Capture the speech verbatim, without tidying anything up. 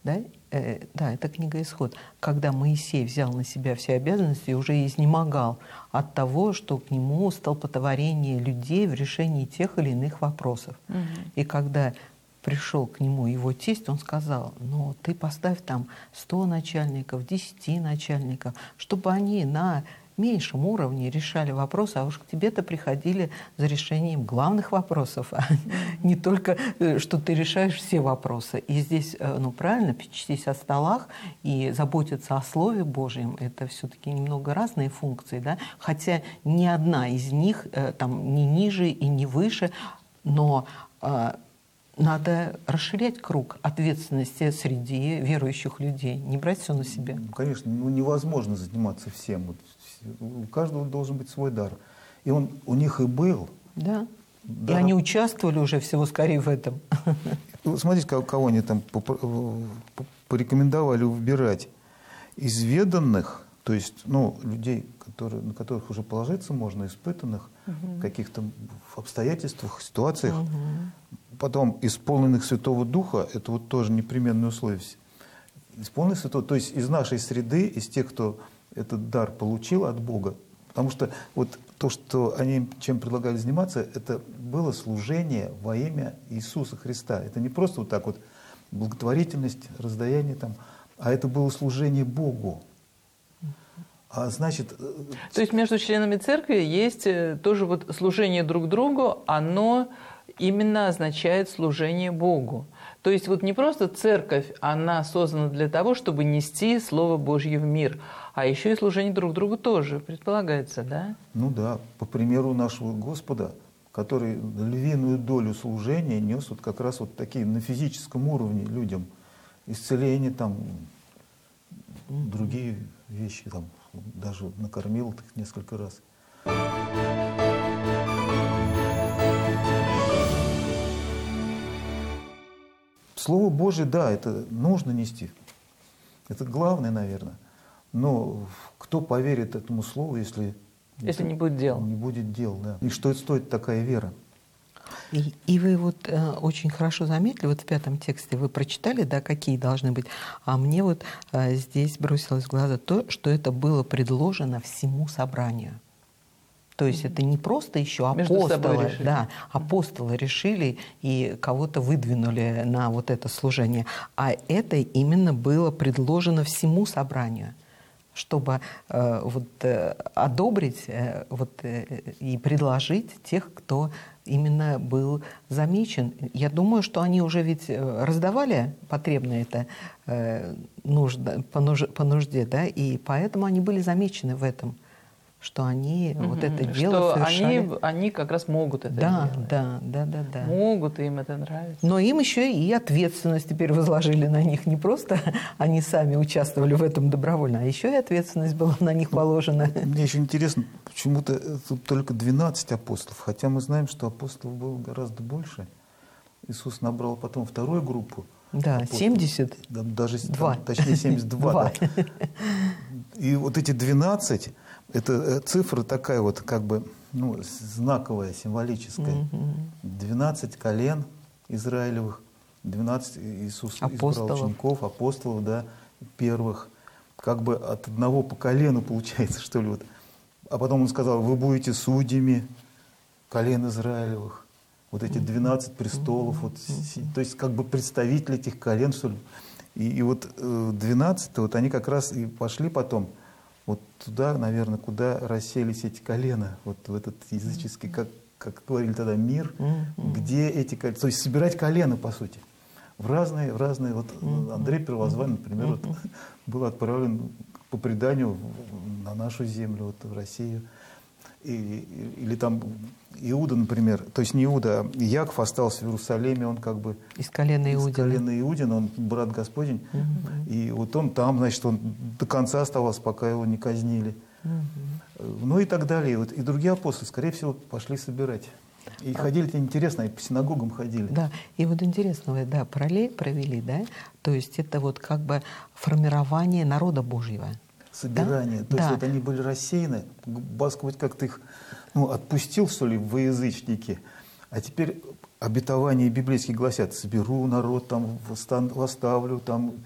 Да? Э, да, это книга «Исход». Когда Моисей взял на себя все обязанности и уже изнемогал от того, что к нему столпотворение людей в решении тех или иных вопросов. Угу. И когда пришел к нему его тесть, он сказал: ну, ты поставь там сто начальников, десяти начальников, чтобы они на меньшем уровне решали вопросы, а уж к тебе-то приходили за решением главных вопросов, а не только, что ты решаешь все вопросы. И здесь, ну, правильно, печься о столах и заботиться о Слове Божьем — это все-таки немного разные функции, да? Хотя ни одна из них там не ниже и не выше, но надо расширять круг ответственности среди верующих людей, не брать все на себя. Конечно, ну, невозможно заниматься всем. Вот, у каждого должен быть свой дар. И он у них и был. Да. да. И они участвовали уже всего скорее в этом. Смотрите, кого они там порекомендовали выбирать. Изведанных, то есть, ну, людей, которые, на которых уже положиться можно, испытанных угу. в каких-то обстоятельствах, ситуациях. Угу. Потом исполненных Святого Духа, это вот тоже непременное условие. Исполненных Святого, то есть из нашей среды, из тех, кто этот дар получил от Бога. Потому что вот то, что они чем предлагали заниматься, это было служение во имя Иисуса Христа. Это не просто вот так вот благотворительность, раздаяние там, а это было служение Богу. А значит... То есть между членами церкви есть тоже вот служение друг другу, оно именно означает служение Богу. То есть вот не просто церковь, она создана для того, чтобы нести Слово Божье в мир, а еще и служение друг другу тоже предполагается, да? Ну да, по примеру нашего Господа, который львиную долю служения нес вот как раз вот такие на физическом уровне людям. Исцеление, там, другие вещи, там, даже накормил их несколько раз. Слово Божие, да, это нужно нести. Это главное, наверное. Но кто поверит этому слову, если, если не будет дел? Не будет дел, да. И что стоит такая вера? И, и вы вот э, очень хорошо заметили, вот в пятом тексте вы прочитали, да, какие должны быть, а мне вот э, здесь бросилось в глаза то, что это было предложено всему собранию. То есть это не просто еще апостолы, да, апостолы решили и кого-то выдвинули на вот это служение, а это именно было предложено всему собранию, чтобы э, вот, э, одобрить э, вот, э, и предложить тех, кто именно был замечен. Я думаю, что они уже ведь раздавали потребное это э, нужда, по, нужде, по нужде, да, и поэтому они были замечены в этом, что они угу. вот это дело что совершали. Они, они как раз могут это да, делать. Да, да, да, да. Могут, и им это нравится. Но им еще и ответственность теперь возложили на них. Не просто они сами участвовали в этом добровольно, а еще и ответственность была на них положена. Мне еще интересно, почему-то тут только двенадцать апостолов, хотя мы знаем, что апостолов было гораздо больше. Иисус набрал потом вторую группу. Да, апостолов. семьдесят Да, даже два. Там, точнее семьдесят два. Да. И вот эти двенадцать, это цифра такая вот как бы ну, знаковая, символическая. двенадцать колен Израилевых, двенадцать Иисус избрал учеников, апостолов, да, первых. Как бы от одного по колену получается, что ли. Вот. А потом он сказал: вы будете судьями колен Израилевых. Вот эти двенадцать престолов, вот, то есть как бы представители этих колен, что ли. И, и вот двенадцать, вот они как раз и пошли потом вот туда, наверное, куда расселись эти колена, вот в этот языческий, как, как говорили тогда, мир, где эти колена, то есть собирать колена, по сути, в разные, в разные, вот Андрей Первозванный, например, вот, был отправлен по преданию на нашу землю, вот, в Россию. И, или там Иуда, например, то есть не Иуда, а Иаков остался в Иерусалиме, он как бы из колена Иудина, из колена Иудина, он брат Господень, угу. И вот он там, значит, он до конца оставался, пока его не казнили, угу. Ну и так далее. И, вот, и другие апостолы, скорее всего, пошли собирать. И а... ходили-то интересно, и по синагогам ходили. Да, и вот интересно, вы, да, параллель провели, да, то есть это вот как бы формирование народа Божьего. Собирание. Да? То есть да. вот они были рассеяны, Господь как-то их ну, отпустил, что ли, во язычники, а теперь обетования библейские гласят: соберу народ, там, восставлю, там,